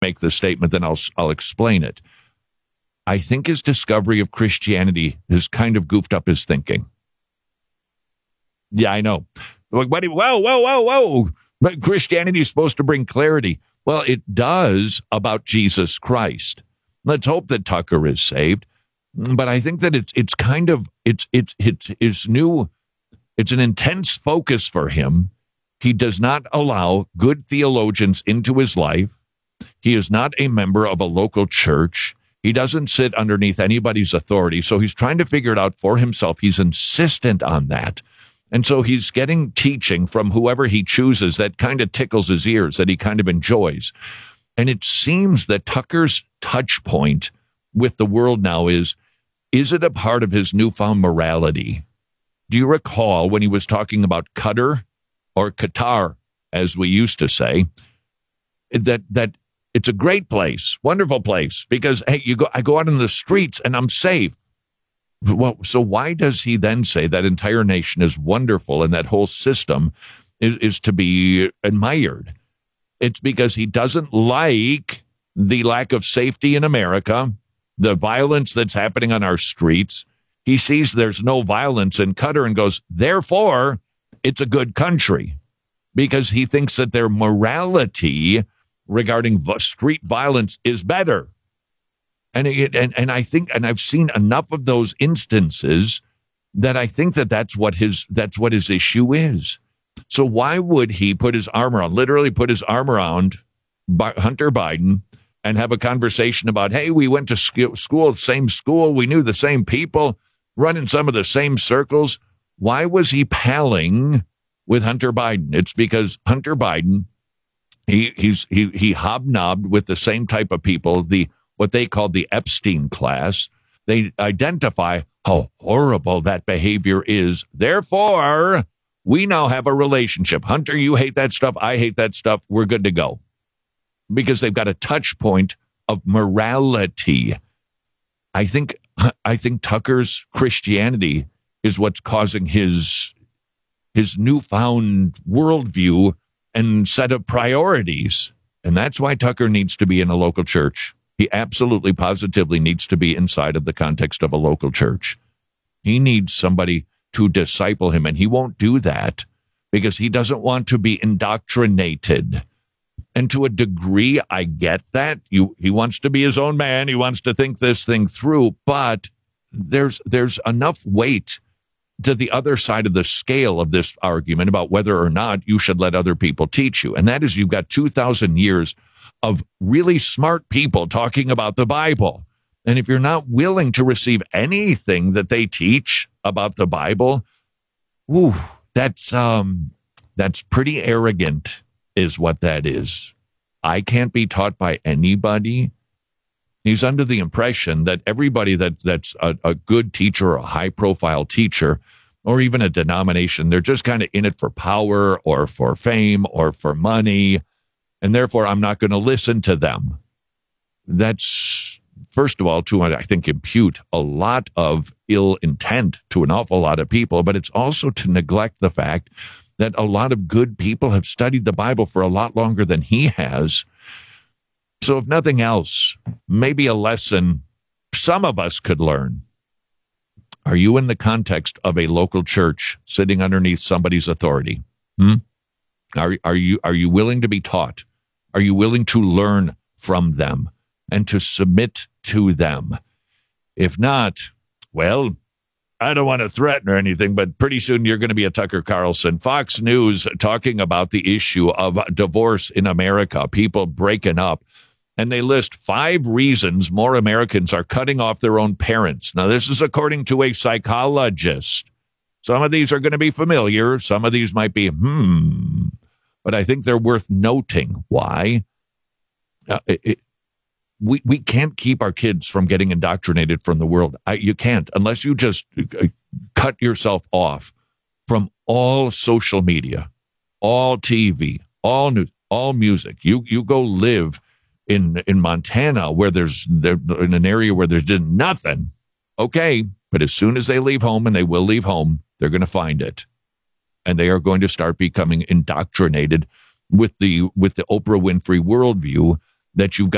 make the statement, then I'll explain it. I think his discovery of Christianity has kind of goofed up his thinking. Yeah, I know. Whoa. But Christianity is supposed to bring clarity. Well, it does about Jesus Christ. Let's hope that Tucker is saved. But I think that it's an intense focus for him. He does not allow good theologians into his life. He is not a member of a local church. He doesn't sit underneath anybody's authority. So he's trying to figure it out for himself. He's insistent on that. And so he's getting teaching from whoever he chooses that kind of tickles his ears, that he kind of enjoys. And it seems that Tucker's touch point with the world now is it a part of his newfound morality? Do you recall when he was talking about Qatar, or Qatar, as we used to say, that it's a great place, wonderful place, because, hey, I go out in the streets and I'm safe. Well, so why does he then say that entire nation is wonderful and that whole system is to be admired? It's because he doesn't like the lack of safety in America, the violence that's happening on our streets. He sees there's no violence in Qatar and goes, therefore, it's a good country, because he thinks that their morality regarding street violence is better. And I think, and I've seen enough of those instances that I think that's what his issue is. So why would he literally put his arm around Hunter Biden and have a conversation about, hey, we went to school, same school, we knew the same people, running some of the same circles. Why was he palling with Hunter Biden? It's because Hunter Biden, he hobnobbed with the same type of people, what they called the Epstein class. They identify how horrible that behavior is. Therefore, we now have a relationship. Hunter, you hate that stuff. I hate that stuff. We're good to go. Because they've got a touch point of morality. I think Tucker's Christianity is what's causing his newfound worldview and set of priorities. And that's why Tucker needs to be in a local church. He absolutely, positively needs to be inside of the context of a local church. He needs somebody to disciple him, and he won't do that because he doesn't want to be indoctrinated. And to a degree, I get that. He wants to be his own man. He wants to think this thing through, but there's enough weight to the other side of the scale of this argument about whether or not you should let other people teach you. And that is, you've got 2,000 years of really smart people talking about the Bible. And if you're not willing to receive anything that they teach about the Bible, that's pretty arrogant, is what that is. I can't be taught by anybody. He's under the impression that everybody that's a good teacher, or a high-profile teacher, or even a denomination, they're just kind of in it for power or for fame or for money, and therefore I'm not going to listen to them. That's, first of all, to, I think, impute a lot of ill intent to an awful lot of people, but it's also to neglect the fact that a lot of good people have studied the Bible for a lot longer than he has. So if nothing else, maybe a lesson some of us could learn. Are you in the context of a local church sitting underneath somebody's authority? Are you willing to be taught? Are you willing to learn from them and to submit to them? If not, well, I don't want to threaten or anything, but pretty soon you're going to be a Tucker Carlson. Fox News talking about the issue of divorce in America, people breaking up. And they list 5 reasons more Americans are cutting off their own parents. Now, this is according to a psychologist. Some of these are going to be familiar. Some of these might be, but I think they're worth noting. Why? We can't keep our kids from getting indoctrinated from the world. You can't, unless you just cut yourself off from all social media, all TV, all news, all music. You go live in Montana, where they're in an area where there's just nothing. Okay, but as soon as they leave home, and they will leave home, they're going to find it, and they are going to start becoming indoctrinated with the Oprah Winfrey worldview that you've got